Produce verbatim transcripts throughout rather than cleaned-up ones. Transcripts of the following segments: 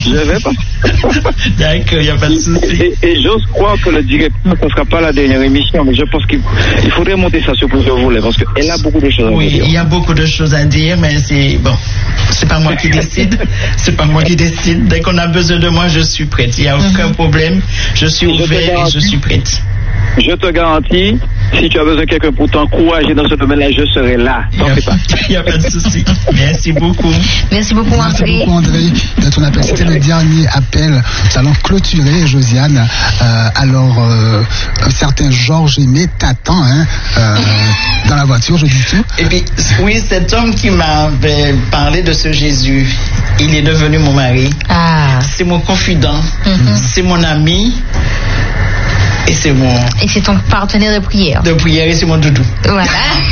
Je vais pas. D'accord, il n'y a pas de souci. Et, et j'ose croire que le directeur, ce ne sera pas la dernière émission, mais je pense qu'il il faudrait monter ça sur plusieurs volets, parce qu'elle a beaucoup de choses à oui, dire. Oui, il y a beaucoup de choses à dire, mais c'est bon. C'est pas moi qui décide. C'est pas moi qui décide. Dès qu'on a besoin de moi, je suis prête. Il n'y a aucun mm-hmm. problème. Je suis je ouvert et je suis prête. Je te garantis, si tu as besoin de quelqu'un pour t'encourager dans ce domaine-là, je serai là. T'en fais pas. Il n'y a pas de souci. Merci beaucoup. Merci beaucoup, André. Merci beaucoup, André, de ton appel. C'était le dernier appel. Nous allons clôturer, Josiane. Euh, alors, euh, un certain Georges Aimé t'attend hein, euh, dans la voiture, je dis tout. Et puis, oui, cet homme qui m'avait parlé de ce Jésus, il est devenu mon mari. Ah. C'est mon confident. Mm-hmm. C'est mon ami. Et c'est mon... Et c'est ton partenaire de prière. De prière et c'est mon doudou. Voilà.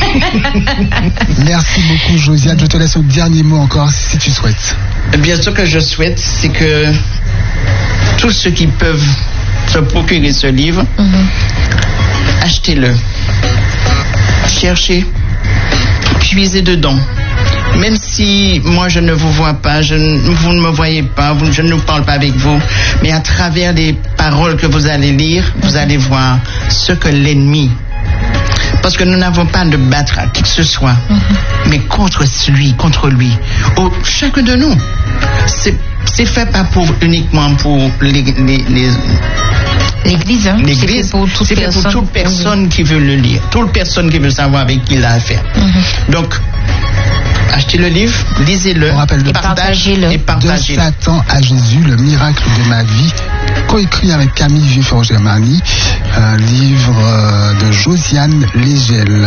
Merci beaucoup, Josiane. Je te laisse un dernier mot encore, si tu souhaites. Bien, ce que je souhaite, c'est que tous ceux qui peuvent se procurer ce livre, mm-hmm. achetez-le. Cherchez. Puisez dedans. Même si moi je ne vous vois pas, je, vous ne me voyez pas, vous, je ne parle pas avec vous, mais à travers les paroles que vous allez lire, vous allez voir ce que l'ennemi, parce que nous n'avons pas de battre à qui que ce soit, mm-hmm. mais contre lui, contre lui. Oh, chacun de nous, c'est, c'est fait pas pour uniquement pour les, les, les L'église, hein, L'église, c'est fait pour toute c'est personne, fait pour toute personne oui. qui veut le lire, toute personne qui veut savoir avec qui il a affaire. Mm-hmm. Donc, achetez le livre, lisez-le et partagez-le. Et partagez-le. De Satan à Jésus, le miracle de ma vie, coécrit avec Camille Vieux-Fort-Germanie, un livre de Josiane Légel.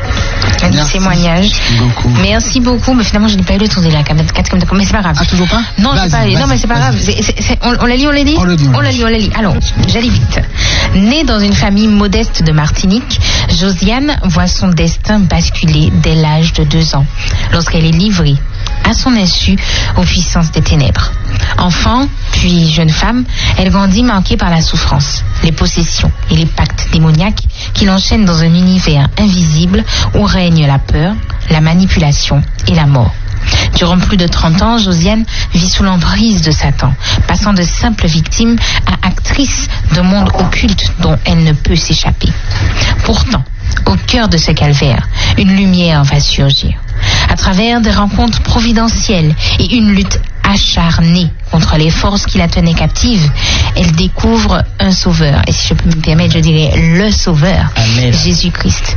Un Merci témoignage. Beaucoup. Merci beaucoup, mais finalement je n'ai pas eu le tour de la quatrième, mais c'est pas grave. Ah, toujours pas? Non, j'ai pas, non mais c'est pas grave. C'est, c'est, c'est, on, on l'a lu, on l'a dit? On l'a dit, on l'a lu, on l'a lu. Alors, j'allais vite. Née dans une famille modeste de Martinique, Josiane voit son destin basculer dès l'âge de deux ans, lorsqu'elle est livrée, à son insu, aux puissances des ténèbres. Enfant, puis jeune femme, elle grandit marquée par la souffrance, les possessions et les pactes démoniaques qui l'enchaînent dans un univers invisible où règne la peur, la manipulation et la mort. Durant plus de trente ans, Josiane vit sous l'emprise de Satan, passant de simple victime à actrice de monde occulte dont elle ne peut s'échapper. Pourtant, au cœur de ce calvaire, une lumière va surgir. À travers des rencontres providentielles et une lutte acharnée contre les forces qui la tenaient captive, elle découvre un sauveur. Et si je peux me permettre, je dirais le sauveur, Amen. Jésus-Christ.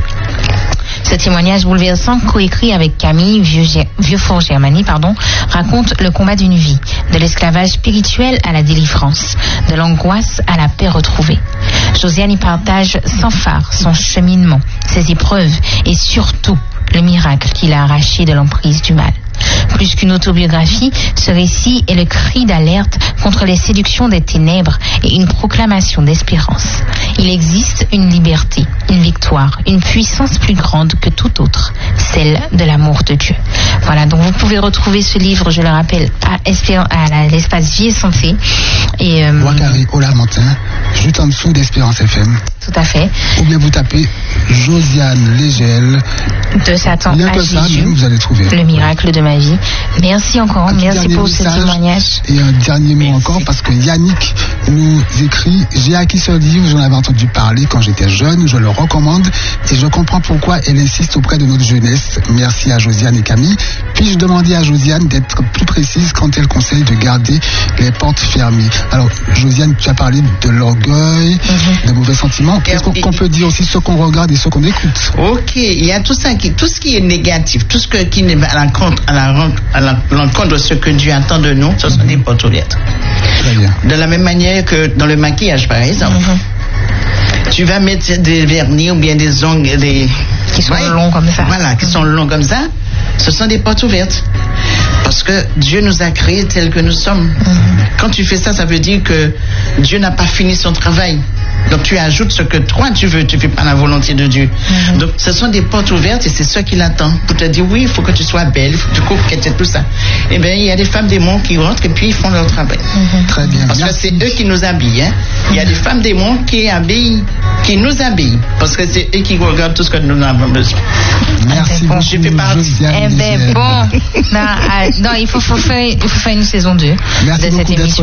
Ce témoignage bouleversant, coécrit avec Camille Vieux-Fort-Germanie, pardon, raconte le combat d'une vie, de l'esclavage spirituel à la délivrance, de l'angoisse à la paix retrouvée. Josiane y partage sans phare son cheminement, ses épreuves et surtout le miracle qui l'a arraché de l'emprise du mal. Plus qu'une autobiographie, ce récit est le cri d'alerte contre les séductions des ténèbres et une proclamation d'espérance. Il existe une liberté, une victoire, une puissance plus grande que toute autre, celle de l'amour de Dieu. Voilà, donc vous pouvez retrouver ce livre, je le rappelle, à, Espér- à l'espace Vie et Santé. Et, euh, Bois Carré au Lamentin, juste en dessous d'Espérance F M. Tout à fait. Ou bien vous tapez Josiane Légel. De Satan à ça, Jésus. Vous allez trouver. Le miracle de ma vie. Merci encore. Un Merci pour ce témoignage. Et un dernier mot encore, parce que Yannick nous écrit: j'ai acquis ce livre, j'en avais entendu parler quand j'étais jeune, je le recommande et je comprends pourquoi elle insiste auprès de notre jeunesse. Merci à Josiane et Camille. Puis-je demander à Josiane d'être plus précise quand elle conseille de garder les portes fermées? Alors, Josiane, tu as parlé de l'orgueil, mm-hmm. des mauvais sentiments. Qu'est-ce qu'on, qu'on peut dire aussi ce qu'on regarde et ce qu'on écoute? Ok, il y a tout ça, qui, tout ce qui est négatif, tout ce que, qui n'est à l'encontre, à la, à la, l'encontre de ce que Dieu attend de nous, ce sont mm-hmm. des portes ouvertes. Très bien. De la même manière que dans le maquillage, par exemple. Mm-hmm. Tu vas mettre des vernis ou bien des ongles, des... qui sont ouais, longs comme ça. Voilà, qui sont longs comme ça. Ce sont des portes ouvertes. Parce que Dieu nous a créés tels que nous sommes. Mm-hmm. Quand tu fais ça, ça veut dire que Dieu n'a pas fini son travail. Donc tu ajoutes ce que toi tu veux, tu fais pas la volonté de Dieu. Mm-hmm. Donc ce sont des portes ouvertes et c'est ça qui l'attend pour te dire oui, il faut que tu sois belle, il faut que tu coquettes et tout ça. Eh bien, il y a des femmes démons qui rentrent et puis ils font leur travail. Mm-hmm. Très bien. Parce Merci. que c'est eux qui nous habillent. Hein. Il y a des femmes démons qui habillent, qui nous habillent parce que c'est eux qui regardent tout ce que nous avons besoin. Merci beaucoup. Je fais partie. Eh ben bon, non, euh, non, il faut, faut faire, il faut faire une saison deux Merci de cette beaucoup d'être émission.